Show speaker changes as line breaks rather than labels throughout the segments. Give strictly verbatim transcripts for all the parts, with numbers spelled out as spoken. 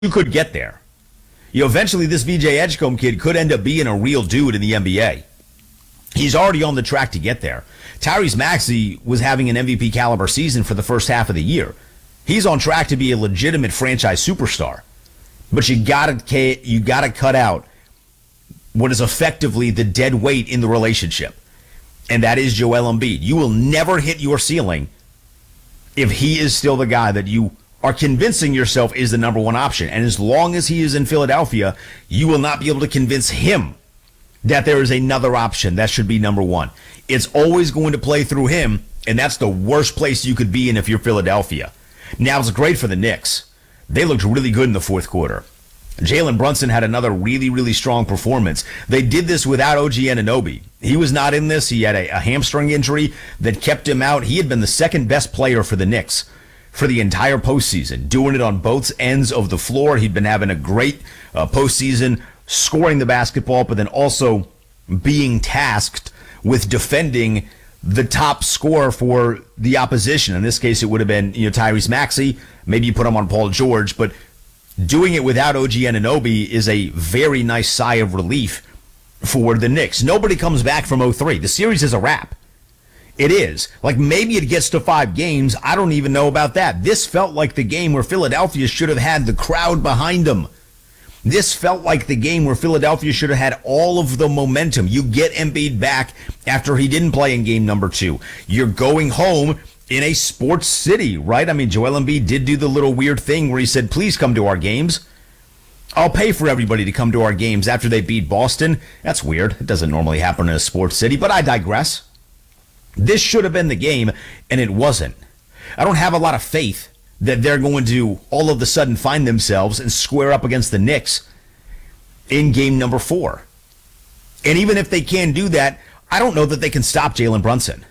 you could get there. You know, eventually this V J Edgecombe kid could end up being a real dude in the N B A. He's already on the track to get there. Tyrese Maxey was having an M V P caliber season for the first half of the year. He's on track to be a legitimate franchise superstar. But you gotta you gotta cut out what is effectively the dead weight in the relationship, and that is Joel Embiid. You will never hit your ceiling if he is still the guy that you are convincing yourself is the number one option. And as long as he is in Philadelphia, you will not be able to convince him that there is another option that should be number one. It's always going to play through him, and that's the worst place you could be in if you're Philadelphia. Now, it's great for the Knicks. They looked really good in the fourth quarter. Jalen Brunson had another really, really strong performance. They did this without O G Anunoby. He was not in this. He had a, a hamstring injury that kept him out. He had been the second best player for the Knicks for the entire postseason, doing it on both ends of the floor. He'd been having a great uh, postseason, scoring the basketball, but then also being tasked with defending the top scorer for the opposition. In this case, it would have been, you know, Tyrese Maxey. Maybe you put him on Paul George, but doing it without O G Anunoby is a very nice sigh of relief for the Knicks. Nobody comes back from oh three. The series is a wrap. It is. Like, maybe it gets to five games. I don't even know about that. This felt like the game where Philadelphia should have had the crowd behind them. This felt like the game where Philadelphia should have had all of the momentum. You get Embiid back after he didn't play in game number two. You're going home in a sports city, right? I mean, Joel Embiid did do the little weird thing where he said, please come to our games. I'll pay for everybody to come to our games after they beat Boston. That's weird. It doesn't normally happen in a sports city, but I digress. This should have been the game, and it wasn't. I don't have a lot of faith that they're going to all of a sudden find themselves and square up against the Knicks in game number four. And even if they can do that, I don't know that they can stop Jalen Brunson.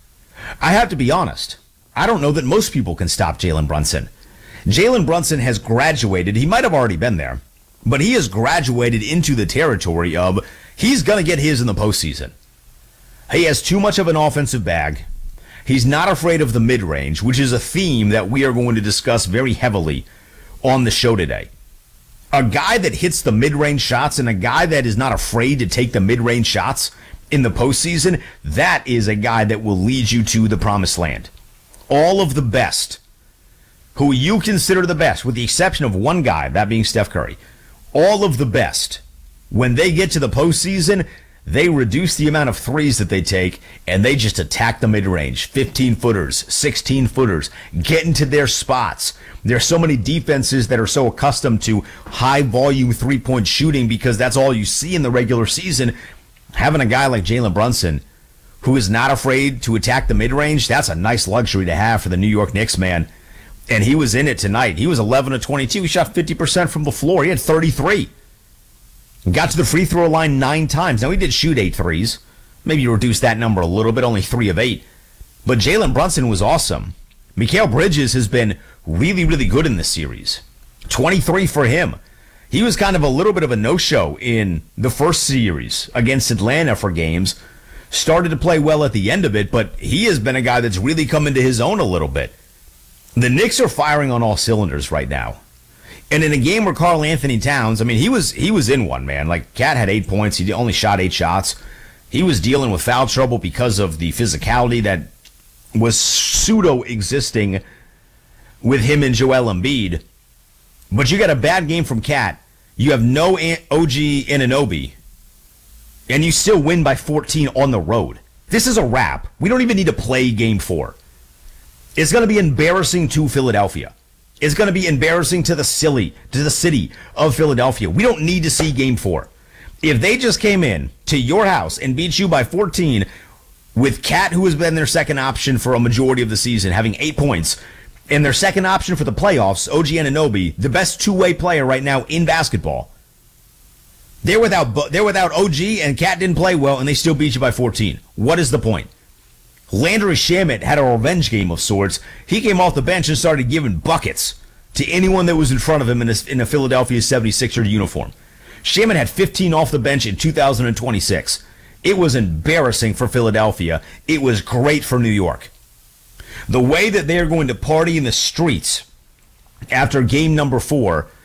I have to be honest. I don't know that most people can stop Jalen Brunson. Jalen Brunson has graduated. He might have already been there, but he has graduated into the territory of he's going to get his in the postseason. He has too much of an offensive bag. He's not afraid of the mid-range, which is a theme that we are going to discuss very heavily on the show today. A guy that hits the mid-range shots and a guy that is not afraid to take the mid-range shots in the postseason, that is a guy that will lead you to the promised land. All of the best, who you consider the best, with the exception of one guy, that being Steph Curry, all of the best, when they get to the postseason, they reduce the amount of threes that they take, and they just attack the mid-range. fifteen-footers, sixteen-footers, get into their spots. There's so many defenses that are so accustomed to high-volume three-point shooting because that's all you see in the regular season. Having a guy like Jalen Brunson who is not afraid to attack the mid-range, that's a nice luxury to have for the New York Knicks, man. And he was in it tonight. He was eleven of twenty-two. He shot fifty percent from the floor. He had thirty-three. Got to the free throw line nine times. Now, he did shoot eight threes. Maybe you reduce that number a little bit, only three of eight. But Jalen Brunson was awesome. Mikal Bridges has been really, really good in this series. twenty-three for him. He was kind of a little bit of a no-show in the first series against Atlanta for games. Started to play well at the end of it, but he has been a guy that's really come into his own a little bit. The Knicks are firing on all cylinders right now. And in a game where Karl Anthony Towns, I mean, he was he was in one, man. Like, Cat had eight points. He only shot eight shots. He was dealing with foul trouble because of the physicality that was pseudo-existing with him and Joel Embiid. But you got a bad game from Cat. You have no O G Anunoby. And you still win by fourteen on the road. This is a wrap. We don't even need to play game four. It's going to be embarrassing to Philadelphia. It's going to be embarrassing to the silly, to the city of Philadelphia. We don't need to see game four. If they just came in to your house and beat you by fourteen with Cat, who has been their second option for a majority of the season, having eight points, and their second option for the playoffs, O G Anunoby, the best two-way player right now in basketball, they're without they're without O G, and Cat didn't play well, and they still beat you by fourteen. What is the point? Landry Shamet had a revenge game of sorts. He came off the bench and started giving buckets to anyone that was in front of him in a, in a Philadelphia seventy-sixer uniform. Shamet had fifteen off the bench in two thousand twenty-six. It was embarrassing for Philadelphia. It was great for New York. The way that they are going to party in the streets after game number four